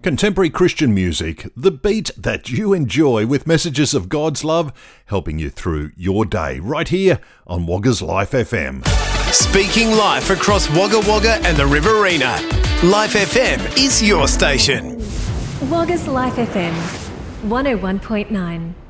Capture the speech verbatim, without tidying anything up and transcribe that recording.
Contemporary Christian music, the beat that you enjoy with messages of God's love helping you through your day, right here on Wagga's Life F M. Speaking life across Wagga Wagga and the Riverina. Life F M is your station. Wagga's Life F M, one oh one point nine.